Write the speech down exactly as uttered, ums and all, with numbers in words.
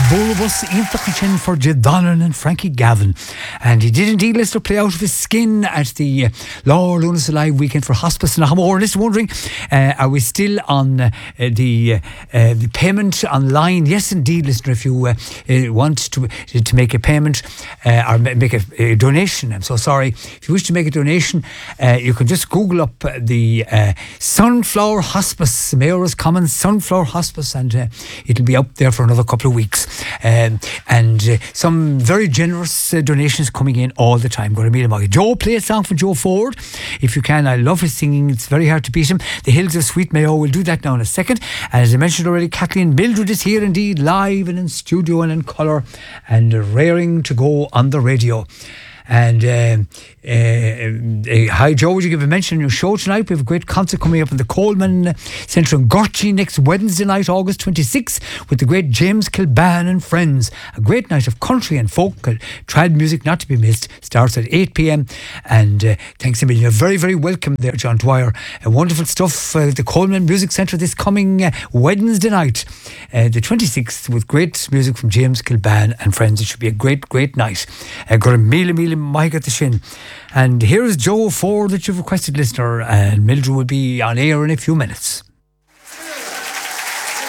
Bulbus Intachin for Jedanan and Frankie Gavin. And he did indeed, Lister, play out of his skin at the uh, Lord Lunas Alive weekend for Hospice in Ahamore. Lister, wondering, uh, are we still on uh, the uh, uh, the payment online? Yes, indeed, listener. If you uh, uh, want to to make a payment uh, or make a, a donation, I'm so sorry. If you wish to make a donation, uh, you can just Google up uh, the uh, Sunflower Hospice, Mayor's Commons Sunflower Hospice, and uh, it'll be up there for another couple of weeks. Um, and uh, some very generous uh, donations coming in all the time. Going to meet him. Joe, play a song for Joe Ford if you can. I love his singing. It's very hard to beat him. The Hills of Sweet Mayo. We'll do that now in a second. And as I mentioned already, Kathleen Mildred is here indeed, live and in studio and in colour and raring to go on the radio. And uh, uh, uh, hi Joe, would you give a mention in your show tonight? We have a great concert coming up in the Coleman Centre in Gorty next Wednesday night, August twenty-sixth, with the great James Kilban and friends. A great night of country and folk uh, trad music not to be missed. Starts at eight p.m. and uh, thanks a million. You're very, very welcome there, John Dwyer. Uh, wonderful stuff. Uh, the Coleman Music Centre this coming uh, Wednesday night, uh, the twenty-sixth, with great music from James Kilban and friends. It should be a great, great night. Uh, got a meal, meal, Mike at the shin. And here is Joe Ford that you've requested, listener, and Mildred will be on air in a few minutes.